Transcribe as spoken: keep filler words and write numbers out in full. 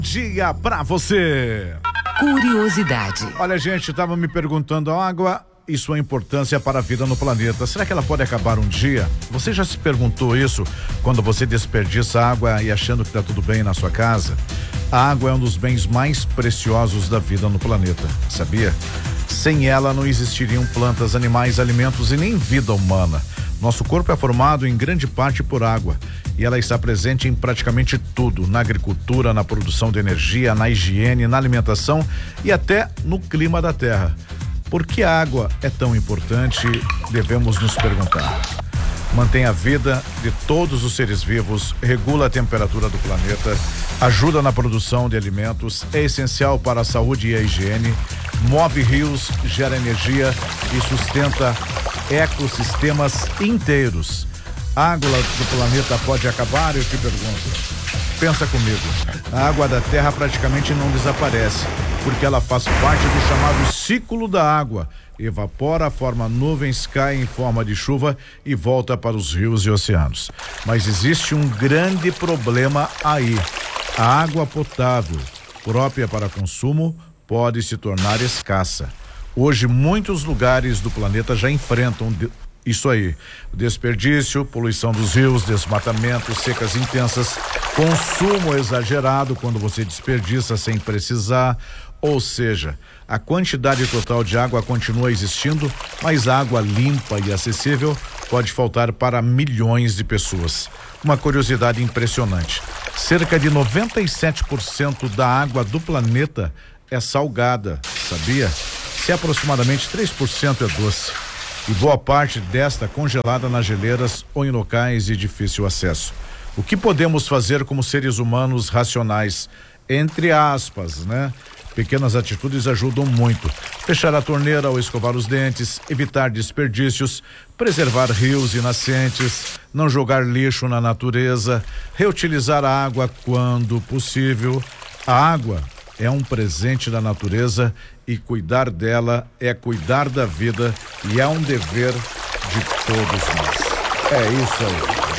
Dia pra você. Curiosidade. Olha, gente, tava me perguntando a água e sua importância para a vida no planeta. Será que ela pode acabar um dia? Você já se perguntou isso quando você desperdiça água e achando que tá tudo bem na sua casa? A água é um dos bens mais preciosos da vida no planeta, sabia? Sem ela não existiriam plantas, animais, alimentos e nem vida humana. Nosso corpo é formado em grande parte por água e ela está presente em praticamente tudo, na agricultura, na produção de energia, na higiene, na alimentação e até no clima da Terra. Por que a água é tão importante? Devemos nos perguntar. Mantém a vida de todos os seres vivos, regula a temperatura do planeta, ajuda na produção de alimentos, é essencial para a saúde e a higiene, move rios, gera energia e sustenta ecossistemas inteiros. A água do planeta pode acabar? Eu te pergunto. Pensa comigo. A água da Terra praticamente não desaparece, porque ela faz parte do chamado ciclo da água. Evapora, forma nuvens, cai em forma de chuva e volta para os rios e oceanos. Mas existe um grande problema aí. A água potável, própria para consumo, pode se tornar escassa. Hoje, muitos lugares do planeta já enfrentam de, isso aí. Desperdício, poluição dos rios, desmatamento, secas intensas, consumo exagerado quando você desperdiça sem precisar. Ou seja, a quantidade total de água continua existindo, mas água limpa e acessível pode faltar para milhões de pessoas. Uma curiosidade impressionante: cerca de noventa e sete por cento da água do planeta é salgada, sabia? Se aproximadamente três por cento é doce. E boa parte desta congelada nas geleiras ou em locais de difícil acesso. O que podemos fazer como seres humanos racionais? Entre aspas, né? Pequenas atitudes ajudam muito. Fechar a torneira ao escovar os dentes, evitar desperdícios, preservar rios e nascentes, não jogar lixo na natureza, reutilizar a água quando possível. A água é um presente da natureza e cuidar dela é cuidar da vida e é um dever de todos nós. É isso aí.